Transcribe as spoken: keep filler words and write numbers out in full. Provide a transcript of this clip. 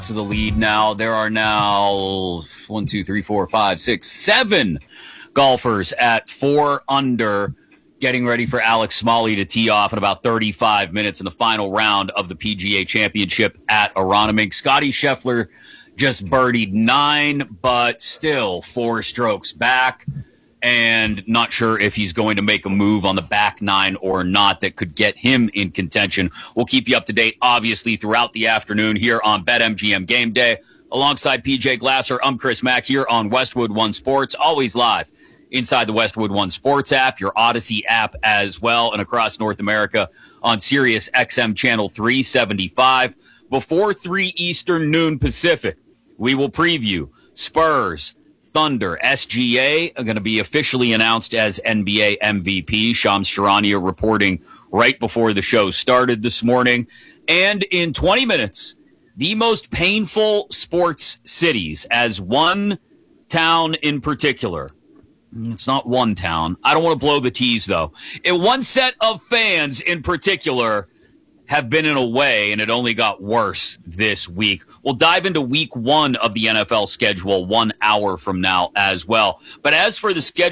To the lead now. There are now one, two, three, four, five, six, seven golfers at four under, getting ready for Alex Smalley to tee off in about thirty-five minutes in the final round of the P G A Championship at Aronimink. Scotty Scheffler just birdied nine, but still four strokes back, and not sure if he's going to make a move on the back nine or not that could get him in contention. We'll keep you up to date, obviously, throughout the afternoon here on BetMGM Game Day. Alongside P J Glasser, I'm Chris Mack here on Westwood One Sports, always live inside the Westwood One Sports app, your Odyssey app as well, and across North America on Sirius X M Channel three seventy-five. Before three Eastern, noon Pacific, we will preview Spurs, Thunder. S G A are going to be officially announced as N B A M V P. Shams Charania reporting right before the show started this morning. And in twenty minutes, the most painful sports cities, as one town in particular. It's not one town. I don't want to blow the tease, though. And one set of fans in particular have been in a way, and it only got worse this week. We'll dive into week one of the N F L schedule one hour from now as well. But as for the schedule,